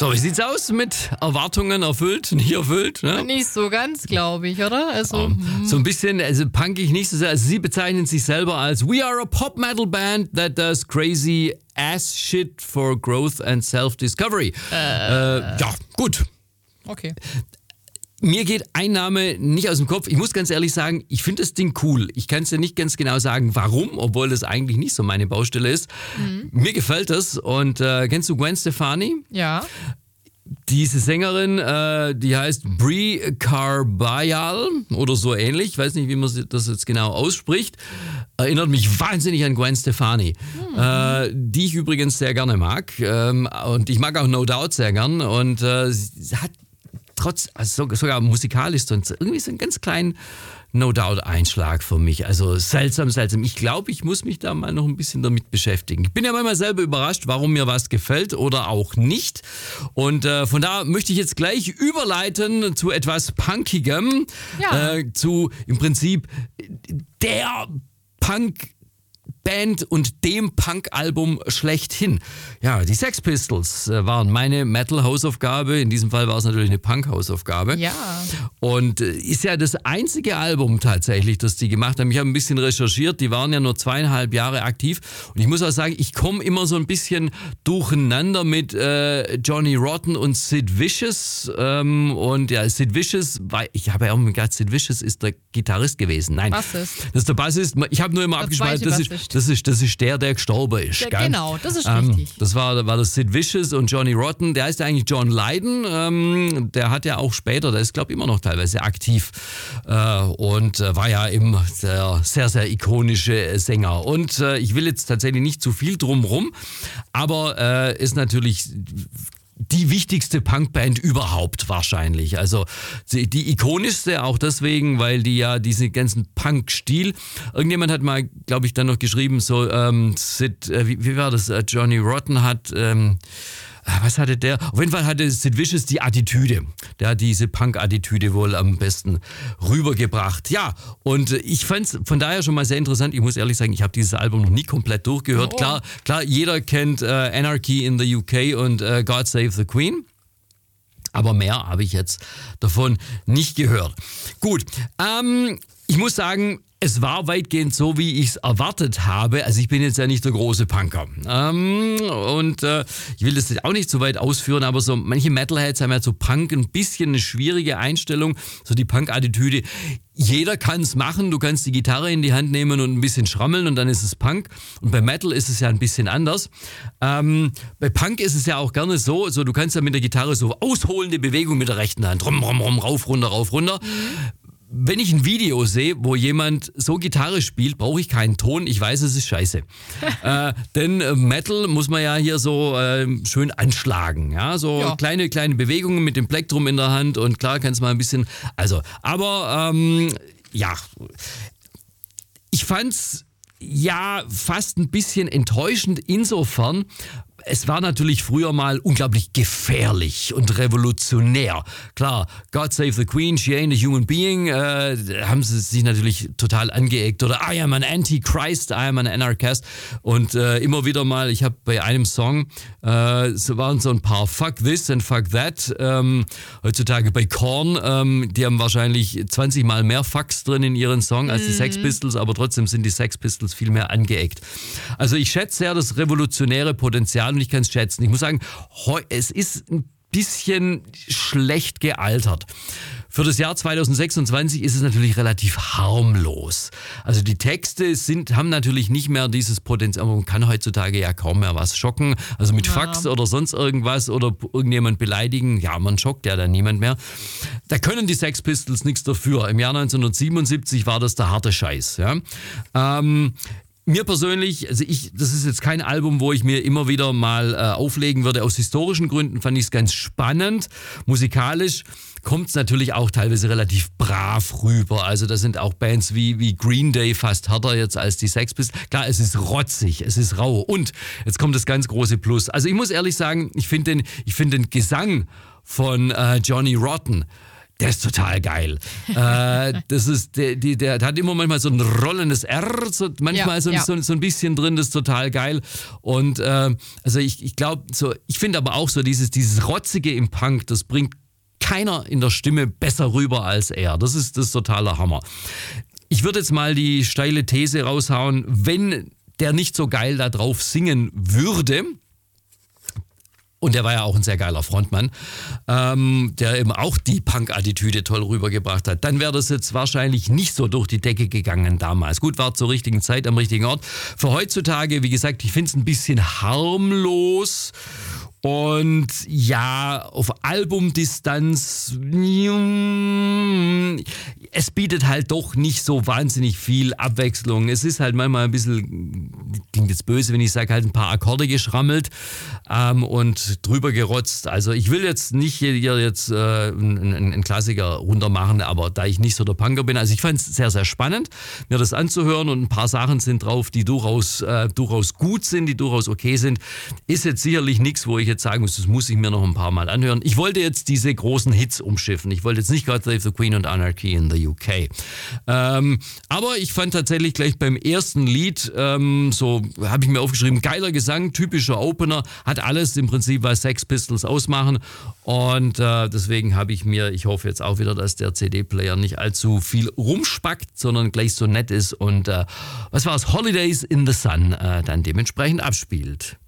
So, wie sieht's aus mit Erwartungen erfüllt, nicht erfüllt? Ne? Nicht so ganz, glaube ich, oder? Also, So ein bisschen, also punkig nicht so sehr. Also sie bezeichnen sich selber als "We are a pop-metal-band that does crazy ass shit for growth and self-discovery." Ja, gut. okay. Mir geht ein Name nicht aus dem Kopf. Ich muss ganz ehrlich sagen, ich finde das Ding cool. Ich kann es ja nicht ganz genau sagen, warum, obwohl das eigentlich nicht so meine Baustelle ist. Mir gefällt das. Und kennst du Gwen Stefani? Ja. Diese Sängerin, die heißt Brie Carbayal oder so ähnlich. Ich weiß nicht, wie man das jetzt genau ausspricht. Erinnert mich wahnsinnig an Gwen Stefani, die ich übrigens sehr gerne mag. Und ich mag auch No Doubt sehr gern. Und sie hat sogar musikalisch irgendwie so einen ganz kleinen No-Doubt-Einschlag für mich. Also seltsam. Ich glaube, ich muss mich da mal noch ein bisschen damit beschäftigen. Ich bin ja manchmal selber überrascht, warum mir was gefällt oder auch nicht. Und von da möchte ich jetzt gleich überleiten zu etwas Punkigem. Ja. Zu im Prinzip der Punk-Band und dem Punk-Album schlechthin. Ja, die Sex Pistols waren meine Metal-Hausaufgabe. In diesem Fall war es natürlich eine Punk-Hausaufgabe. Ja. Und ist ja das einzige Album tatsächlich, das die gemacht haben. Ich habe ein bisschen recherchiert, die waren ja nur 2,5 Jahre aktiv. Und ich muss auch sagen, ich komme immer so ein bisschen durcheinander mit Johnny Rotten und Sid Vicious. Und ja, Sid Vicious, ich habe ja auch gedacht, Sid Vicious ist der Gitarrist gewesen. Nein, Bassist. das ist der Bassist. Ich habe nur immer abgespeichert, das ist der gestorben ist. Gell? Genau, das ist richtig. Das war das Sid Vicious und Johnny Rotten. Der heißt ja eigentlich John Lydon. Der hat ja auch später, der ist glaube ich immer noch teilweise aktiv und war ja eben der sehr, sehr ikonische Sänger. Und ich will jetzt tatsächlich nicht zu viel drumrum, aber ist natürlich die wichtigste Punkband überhaupt wahrscheinlich. Also die ikonischste auch deswegen, weil die ja diesen ganzen Punk-Stil, irgendjemand hat mal, glaube ich, dann noch geschrieben, so wie war das, Johnny Rotten hat, was hatte der? Auf jeden Fall hatte Sid Vicious die Attitüde. Der hat diese Punk-Attitüde wohl am besten rübergebracht. Ja, und ich fand es von daher schon mal sehr interessant. Ich muss ehrlich sagen, ich habe dieses Album noch nie komplett durchgehört. Oh. Klar, jeder kennt Anarchy in the UK und God Save the Queen. Aber mehr habe ich jetzt davon nicht gehört. Gut, ich muss sagen, es war weitgehend so, wie ich es erwartet habe. Also ich bin jetzt ja nicht der große Punker. Ich will das jetzt auch nicht so weit ausführen, aber so manche Metalheads haben ja zu Punk ein bisschen eine schwierige Einstellung. So die Punk-Attitüde. Jeder kann es machen. Du kannst die Gitarre in die Hand nehmen und ein bisschen schrammeln und dann ist es Punk. Und bei Metal ist es ja ein bisschen anders. Bei Punk ist es ja auch gerne so, du kannst ja mit der Gitarre so ausholende Bewegung mit der rechten Hand. Rum, rauf, runter, rauf, runter. Wenn ich ein Video sehe, wo jemand so Gitarre spielt, brauche ich keinen Ton. Ich weiß, es ist scheiße. Denn Metal muss man ja hier so schön anschlagen. Ja, so ja. Kleine Bewegungen mit dem Plektrum in der Hand und klar kannst du mal ein bisschen. Ja, ich fand's ja fast ein bisschen enttäuschend insofern. Es war natürlich früher mal unglaublich gefährlich und revolutionär. Klar, God Save the Queen, She Ain't a Human Being, haben sie sich natürlich total angeeckt. Oder I am an Antichrist, I am an Anarchist. Und immer wieder mal, ich habe bei einem Song, so waren so ein paar Fuck This and Fuck That. Heutzutage bei Korn, die haben wahrscheinlich 20 Mal mehr Fucks drin in ihren Song als die Sex Pistols, aber trotzdem sind die Sex Pistols viel mehr angeeckt. Also ich schätze sehr das revolutionäre Potenzial und ich kann es schätzen. Ich muss sagen, es ist ein bisschen schlecht gealtert. Für das Jahr 2026 ist es natürlich relativ harmlos. Also die Texte haben natürlich nicht mehr dieses Potenzial. Man kann heutzutage ja kaum mehr was schocken. Also mit Fax oder sonst irgendwas oder irgendjemand beleidigen. Ja, man schockt ja dann niemand mehr. Da können die Sex Pistols nichts dafür. Im Jahr 1977 war das der harte Scheiß. Ja. Mir persönlich, das ist jetzt kein Album, wo ich mir immer wieder mal auflegen würde. Aus historischen Gründen fand ich es ganz spannend. Musikalisch kommt es natürlich auch teilweise relativ brav rüber. Also da sind auch Bands wie Green Day fast härter jetzt als die Sex Pistols. Klar, es ist rotzig, es ist rau. Und jetzt kommt das ganz große Plus. Also ich muss ehrlich sagen, ich finde den Gesang von Johnny Rotten, Der ist total geil. Das ist, der hat immer manchmal so ein rollendes R, so, manchmal so ein bisschen drin, das ist total geil. Und also ich glaube, so, ich finde aber auch so dieses Rotzige im Punk, das bringt keiner in der Stimme besser rüber als er. Das ist totaler Hammer. Ich würde jetzt mal die steile These raushauen, wenn der nicht so geil da drauf singen würde, und der war ja auch ein sehr geiler Frontmann, der eben auch die Punk-Attitüde toll rübergebracht hat, dann wäre das jetzt wahrscheinlich nicht so durch die Decke gegangen damals. Gut, war zur richtigen Zeit am richtigen Ort. Für heutzutage, wie gesagt, ich finde es ein bisschen harmlos. Und ja, auf Albumdistanz, es bietet halt doch nicht so wahnsinnig viel Abwechslung. Es ist halt manchmal ein bisschen, klingt jetzt böse, wenn ich sage, halt ein paar Akkorde geschrammelt und drüber gerotzt. Also ich will jetzt nicht hier jetzt einen Klassiker runtermachen, aber da ich nicht so der Punker bin, also ich fand es sehr, sehr spannend, mir das anzuhören, und ein paar Sachen sind drauf, die durchaus gut sind, die durchaus okay sind. Ist jetzt sicherlich nichts, wo ich jetzt sagen muss, das muss ich mir noch ein paar Mal anhören. Ich wollte jetzt diese großen Hits umschiffen. Ich wollte jetzt nicht God Save the Queen und Anarchy in the UK. Aber ich fand tatsächlich gleich beim ersten Lied, so habe ich mir aufgeschrieben, geiler Gesang, typischer Opener, hat alles im Prinzip, was Sex Pistols ausmachen. Und deswegen habe ich mir, ich hoffe jetzt auch wieder, dass der CD-Player nicht allzu viel rumspackt, sondern gleich so nett ist und was war es, Holidays in the Sun dann dementsprechend abspielt.